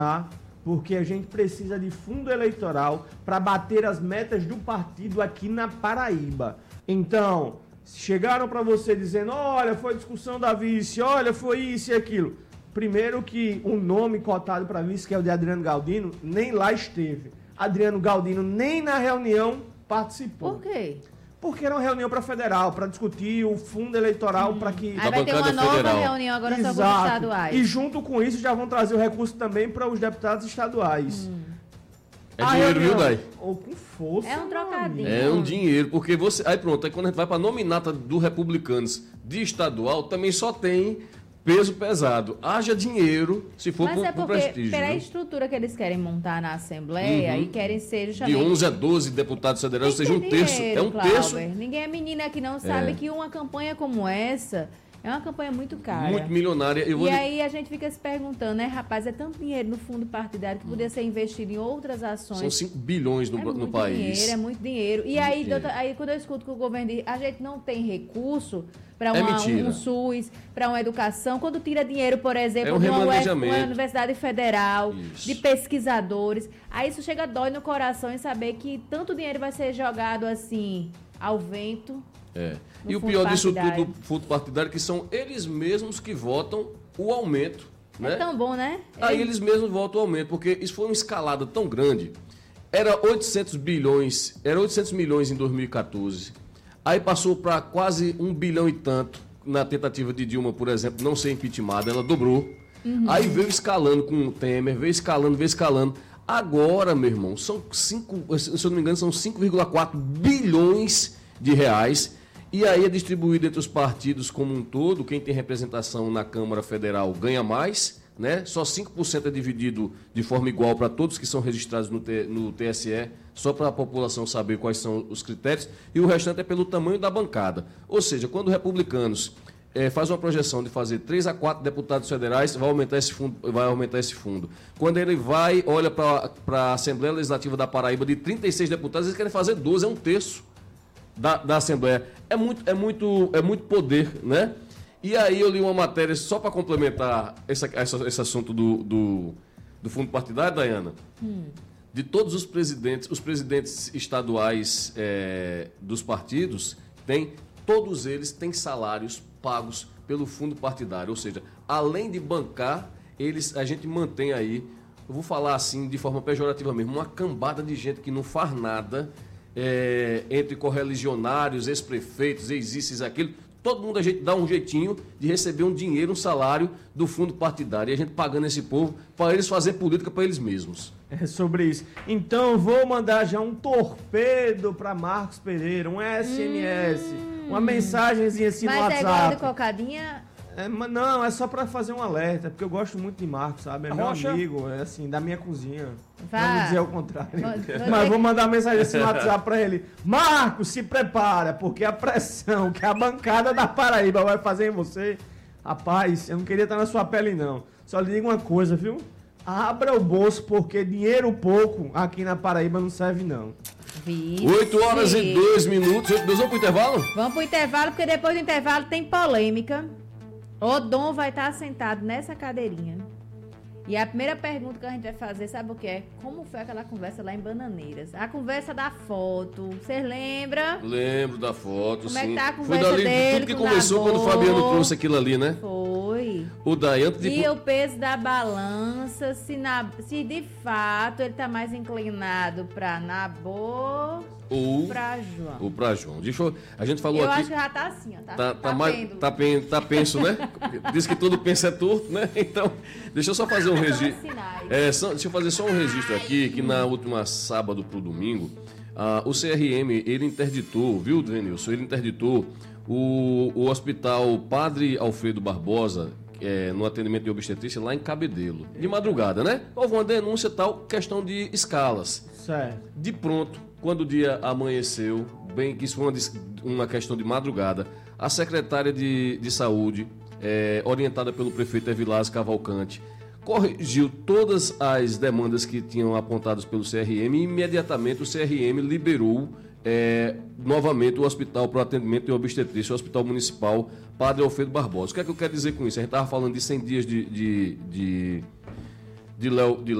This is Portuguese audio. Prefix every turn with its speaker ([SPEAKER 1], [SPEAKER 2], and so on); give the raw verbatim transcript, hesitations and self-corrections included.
[SPEAKER 1] porque a gente precisa de fundo eleitoral para bater as metas do partido aqui na Paraíba. Então, chegaram para você dizendo, olha, foi discussão da vice, olha, foi isso e aquilo. Primeiro que o nome cotado para vice, que é o de Adriano Galdino, nem lá esteve. Adriano Galdino nem na reunião participou.
[SPEAKER 2] Por quê?
[SPEAKER 1] Porque era uma reunião para federal, para discutir o fundo eleitoral, hum. para que...
[SPEAKER 2] Aí vai ter uma nova
[SPEAKER 3] federal.
[SPEAKER 2] reunião agora
[SPEAKER 1] Exato.
[SPEAKER 2] só com os estaduais.
[SPEAKER 1] E junto com isso já vão trazer o recurso também para os deputados estaduais.
[SPEAKER 2] Hum.
[SPEAKER 3] É dinheiro, viu, Dai?
[SPEAKER 1] Ou com força.
[SPEAKER 2] É um trocadinho.
[SPEAKER 3] É um dinheiro, porque você... Aí pronto, aí quando a gente vai para a nominata do Republicanos de estadual, também só tem peso pesado. Haja dinheiro, se for
[SPEAKER 2] Mas
[SPEAKER 3] pro,
[SPEAKER 2] é
[SPEAKER 3] pro
[SPEAKER 2] porque,
[SPEAKER 3] prestígio.
[SPEAKER 2] pela
[SPEAKER 3] Viu?
[SPEAKER 2] estrutura que eles querem montar na Assembleia,
[SPEAKER 3] Uhum.
[SPEAKER 2] e querem ser justamente...
[SPEAKER 3] De onze a doze deputados federais, ou seja, um terço.
[SPEAKER 2] Dinheiro,
[SPEAKER 3] É um
[SPEAKER 2] Clauber.
[SPEAKER 3] terço.
[SPEAKER 2] Ninguém é menina que não sabe
[SPEAKER 3] É.
[SPEAKER 2] que uma campanha como essa é uma campanha muito cara.
[SPEAKER 3] Muito milionária. Eu vou
[SPEAKER 2] E
[SPEAKER 3] lhe-
[SPEAKER 2] aí a gente fica se perguntando, né, rapaz, é tanto dinheiro no fundo partidário que poderia ser investido em outras ações.
[SPEAKER 3] São cinco bilhões no,
[SPEAKER 2] é
[SPEAKER 3] no
[SPEAKER 2] muito
[SPEAKER 3] país.
[SPEAKER 2] dinheiro, é muito dinheiro. E
[SPEAKER 3] Muito
[SPEAKER 2] aí,
[SPEAKER 3] dinheiro.
[SPEAKER 2] doutor, aí quando eu escuto que o governo diz, a gente não tem recurso para
[SPEAKER 3] É
[SPEAKER 2] um
[SPEAKER 3] mentira.
[SPEAKER 2] SUS, para uma educação, quando tira dinheiro, por exemplo,
[SPEAKER 3] É um
[SPEAKER 2] de uma, U F,
[SPEAKER 3] remanejamento.
[SPEAKER 2] uma universidade federal,
[SPEAKER 3] Isso.
[SPEAKER 2] de pesquisadores, aí isso chega dói no coração em saber que tanto dinheiro vai ser jogado assim ao vento.
[SPEAKER 3] É.
[SPEAKER 2] No
[SPEAKER 3] E o
[SPEAKER 2] fundo
[SPEAKER 3] pior disso
[SPEAKER 2] partidário.
[SPEAKER 3] tudo, do fundo partidário, que são eles mesmos que votam o aumento. Né?
[SPEAKER 2] É tão bom, né?
[SPEAKER 3] Aí
[SPEAKER 2] Ele-
[SPEAKER 3] eles mesmos votam o aumento, porque isso foi uma escalada tão grande. Era oitocentos bilhões, era oitocentos milhões em dois mil e quatorze. Aí passou para quase um bilhão e tanto na tentativa de Dilma, por exemplo, não ser impeachmentada, ela dobrou.
[SPEAKER 2] Uhum.
[SPEAKER 3] Aí veio escalando com o Temer, veio escalando, veio escalando. Agora, meu irmão, são cinco, se eu não me engano, são cinco vírgula quatro bilhões de reais. E aí é distribuído entre os partidos como um todo. Quem tem representação na Câmara Federal ganha mais, né? Só cinco por cento é dividido de forma igual para todos que são registrados no, T, no T S E, só para a população saber quais são os critérios, e o restante é pelo tamanho da bancada. Ou seja, quando os republicanos eh, fazem uma projeção de fazer três a quatro deputados federais, vai aumentar esse fundo. Vai aumentar esse fundo. Quando ele vai, olha para a Assembleia Legislativa da Paraíba, de trinta e seis deputados, eles querem fazer doze, é um terço. Da, da Assembleia. É muito, é, muito, é muito poder, né? E aí eu li uma matéria só para complementar essa, essa, esse assunto do, do, do fundo partidário, Dayana.
[SPEAKER 2] Hum.
[SPEAKER 3] De todos os presidentes, os presidentes estaduais é, dos partidos, tem, todos eles têm salários pagos pelo fundo partidário. Ou seja, além de bancar, eles, a gente mantém aí, eu vou falar assim de forma pejorativa mesmo, uma cambada de gente que não faz nada. É, entre correligionários, ex-prefeitos, ex-isso, aquilo, todo mundo a gente dá um jeitinho de receber um dinheiro, um salário do fundo partidário, e a gente pagando esse povo para eles fazer política para eles mesmos.
[SPEAKER 1] É sobre isso. Então eu vou mandar já um torpedo para Marcos Pereira, um S M S, hum. uma mensagenzinha assim no
[SPEAKER 2] Mas
[SPEAKER 1] WhatsApp.
[SPEAKER 2] é igual de cocadinha...
[SPEAKER 1] É, mas não, é só pra fazer um alerta, porque eu gosto muito de Marcos, sabe? É meu
[SPEAKER 4] Rocha.
[SPEAKER 1] amigo, é assim, da minha cozinha.
[SPEAKER 2] Vá.
[SPEAKER 1] Pra não dizer o contrário.
[SPEAKER 2] Vou- vou
[SPEAKER 1] Mas
[SPEAKER 2] ter
[SPEAKER 1] vou
[SPEAKER 2] que-
[SPEAKER 1] mandar uma mensagem assim no WhatsApp pra ele. Marcos, se prepara, porque a pressão que a bancada da Paraíba vai fazer em você, rapaz, eu não queria estar na sua pele, não. Só lhe digo uma coisa, viu? Abra o bolso, porque dinheiro pouco aqui na Paraíba não serve, não.
[SPEAKER 2] Vixe.
[SPEAKER 3] oito horas e dois minutos. Nós vamos pro intervalo?
[SPEAKER 2] Vamos pro intervalo, porque depois do intervalo tem polêmica. O Dom vai estar sentado nessa cadeirinha. E a primeira pergunta que a gente vai fazer, sabe o que é? Como foi aquela conversa lá em Bananeiras? A conversa da foto. Vocês lembram?
[SPEAKER 3] Lembro da foto,
[SPEAKER 2] Como é
[SPEAKER 3] sim.
[SPEAKER 2] que tá a
[SPEAKER 3] Foi
[SPEAKER 2] conversa
[SPEAKER 3] dali
[SPEAKER 2] dele
[SPEAKER 3] tudo que
[SPEAKER 2] com o
[SPEAKER 3] começou quando o
[SPEAKER 2] Nabor?
[SPEAKER 3] Fabiano trouxe aquilo ali, né?
[SPEAKER 2] Foi.
[SPEAKER 3] O Dayan, de...
[SPEAKER 2] E o peso da balança, se, na, se de fato ele tá mais inclinado pra Nabor
[SPEAKER 3] ou
[SPEAKER 2] pra João.
[SPEAKER 3] ou pra João. Deixa eu... A gente falou
[SPEAKER 2] Eu
[SPEAKER 3] aqui...
[SPEAKER 2] acho que já tá assim, ó. Tá,
[SPEAKER 3] Tá, tá,
[SPEAKER 2] tá
[SPEAKER 3] mais,
[SPEAKER 2] pêndulo.
[SPEAKER 3] tá, pen, tá penso, né? Diz que todo penso é torto, né? Então, deixa eu só fazer um
[SPEAKER 2] São
[SPEAKER 3] registro.
[SPEAKER 2] sinais.
[SPEAKER 3] É, só- deixa eu fazer só um registro aqui, que na última sábado pro domingo, ah, o C R M, ele interditou, viu, Denilson? Ele interditou o, o hospital Padre Alfredo Barbosa, é, no atendimento de obstetrícia lá em Cabedelo. De madrugada, né? Houve uma denúncia tal, questão de escalas.
[SPEAKER 1] Certo.
[SPEAKER 3] De pronto, quando o dia amanheceu, bem que isso foi uma, dis- uma questão de madrugada, a secretária de, de saúde, eh, orientada pelo prefeito Evilás Cavalcante, corrigiu todas as demandas que tinham apontadas pelo C R M e imediatamente o C R M liberou eh, novamente o hospital para o atendimento de obstetrícia, o Hospital Municipal Padre Alfredo Barbosa. O que é que eu quero dizer com isso? A gente estava falando de cem dias de... de de Léo de